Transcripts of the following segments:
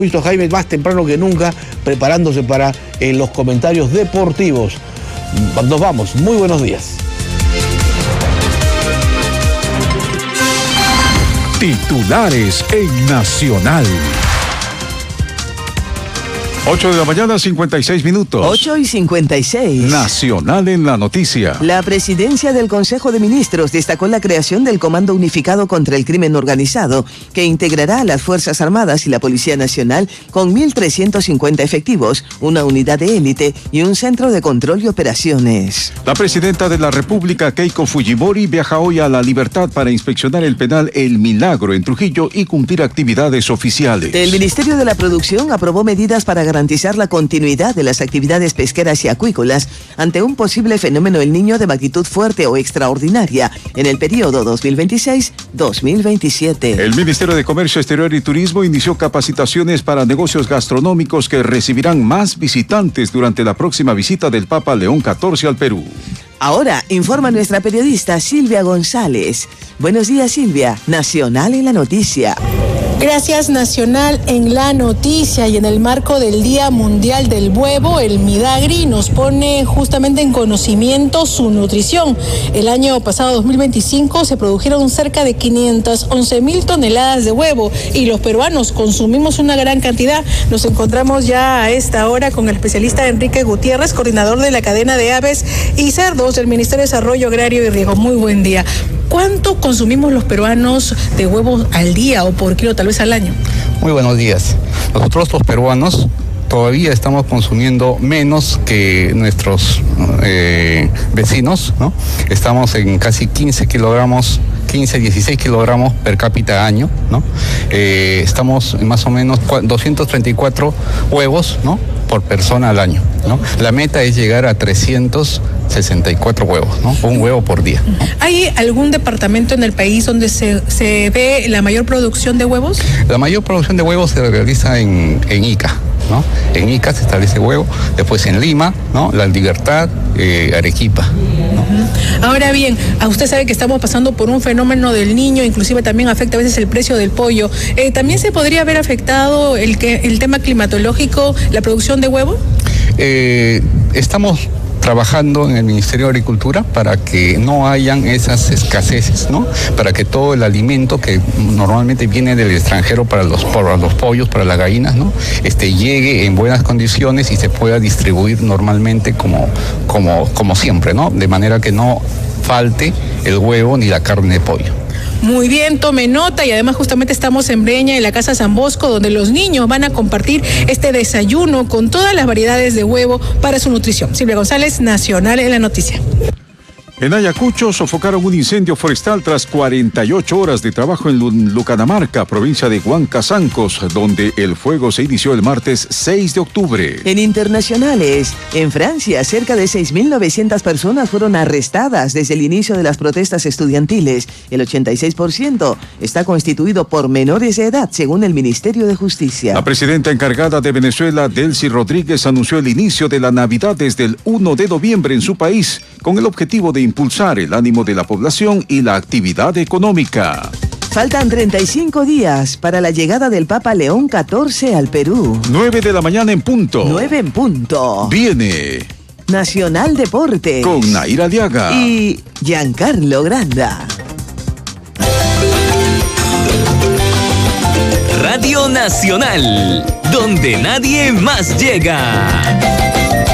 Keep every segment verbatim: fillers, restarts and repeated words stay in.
Visto a Jaime más temprano que nunca, preparándose para eh, los comentarios deportivos. Nos vamos, muy buenos días. Titulares en Nacional. ocho de la mañana, cincuenta y seis minutos. ocho y cincuenta y seis. Nacional en la noticia. La presidencia del Consejo de Ministros destacó la creación del Comando Unificado contra el Crimen Organizado, que integrará a las Fuerzas Armadas y la Policía Nacional con mil trescientos cincuenta efectivos, una unidad de élite y un centro de control y operaciones. La presidenta de la República, Keiko Fujimori, viaja hoy a La Libertad para inspeccionar el penal El Milagro en Trujillo y cumplir actividades oficiales. El Ministerio de la Producción aprobó medidas para garantizar la continuidad de las actividades pesqueras y acuícolas ante un posible fenómeno El Niño de magnitud fuerte o extraordinaria en el periodo dos mil veintiséis dos mil veintisiete. El Ministerio de Comercio Exterior y Turismo inició capacitaciones para negocios gastronómicos que recibirán más visitantes durante la próxima visita del Papa León catorce al Perú. Ahora informa nuestra periodista Silvia González. Buenos días, Silvia. Nacional en la noticia. Gracias, Nacional en la noticia, y en el marco del Día Mundial del Huevo, el Midagri nos pone justamente en conocimiento su nutrición. El año pasado, dos mil veinticinco, se produjeron cerca de quinientas once mil toneladas de huevo y los peruanos consumimos una gran cantidad. Nos encontramos ya a esta hora con el especialista Enrique Gutiérrez, coordinador de la cadena de aves y cerdos del Ministerio de Desarrollo Agrario y Riego. Muy buen día. ¿Cuánto consumimos los peruanos de huevos al día o por kilo, tal vez al año? Muy buenos días. Nosotros los peruanos todavía estamos consumiendo menos que nuestros eh, vecinos, ¿no? Estamos en casi quince kilogramos, quince, dieciséis kilogramos per cápita año, ¿no? Eh, estamos en más o menos doscientos treinta y cuatro huevos, ¿no?, por persona al año, ¿no? La meta es llegar a trescientos sesenta y cuatro huevos, ¿no? Un huevo por día, ¿no? ¿Hay algún departamento en el país donde se, se ve la mayor producción de huevos? La mayor producción de huevos se realiza en, en Ica, ¿no? En Ica se establece huevo, después en Lima, ¿no?, La Libertad, eh, Arequipa, ¿no? Ahora bien, usted sabe que estamos pasando por un fenómeno del Niño, inclusive también afecta a veces el precio del pollo. Eh, ¿También se podría haber afectado el, que, el tema climatológico, la producción de huevo? Eh, estamos trabajando en el Ministerio de Agricultura para que no hayan esas escaseces, ¿no? Para que todo el alimento que normalmente viene del extranjero para los, para los pollos, para las gallinas, ¿no?, este, llegue en buenas condiciones y se pueda distribuir normalmente como, como, como siempre, ¿no? De manera que no falte el huevo ni la carne de pollo. Muy bien, tome nota, y además justamente estamos en Breña, en la Casa San Bosco, donde los niños van a compartir este desayuno con todas las variedades de huevo para su nutrición. Silvia González, Nacional en la noticia. En Ayacucho sofocaron un incendio forestal tras cuarenta y ocho horas de trabajo en Lucanamarca, provincia de Huancazancos, donde el fuego se inició el martes seis de octubre. En internacionales, en Francia, cerca de seis mil novecientas personas fueron arrestadas desde el inicio de las protestas estudiantiles. El ochenta y seis por ciento está constituido por menores de edad, según el Ministerio de Justicia. La presidenta encargada de Venezuela, Delcy Rodríguez, anunció el inicio de la Navidad desde el primero de noviembre en su país, con el objetivo de impulsar el ánimo de la población y la actividad económica. Faltan treinta y cinco días para la llegada del Papa León catorce al Perú. nueve de la mañana en punto. nueve en punto. Viene Nacional Deportes con Naira Aliaga y Giancarlo Granda. Radio Nacional, donde nadie más llega.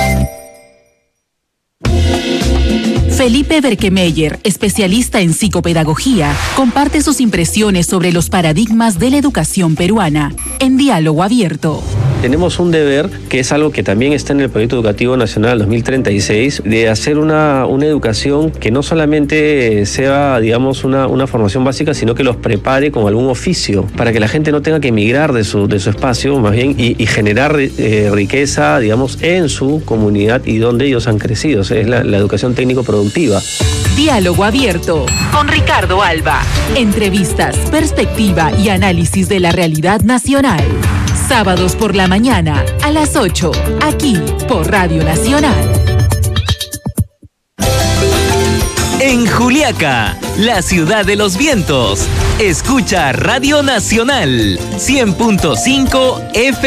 Felipe Berkemeyer, especialista en psicopedagogía, comparte sus impresiones sobre los paradigmas de la educación peruana en Diálogo Abierto. Tenemos un deber, que es algo que también está en el Proyecto Educativo Nacional dos mil treinta y seis, de hacer una, una educación que no solamente sea, digamos, una, una formación básica, sino que los prepare con algún oficio, para que la gente no tenga que emigrar de su, de su espacio, más bien, y, y generar eh, riqueza, digamos, en su comunidad y donde ellos han crecido. O sea, es la, la educación técnico-productiva. Diálogo Abierto con Ricardo Alba. Entrevistas, perspectiva y análisis de la realidad nacional. Sábados por la mañana a las ocho, aquí por Radio Nacional. En Juliaca, la ciudad de los vientos, escucha Radio Nacional cien punto cinco F M.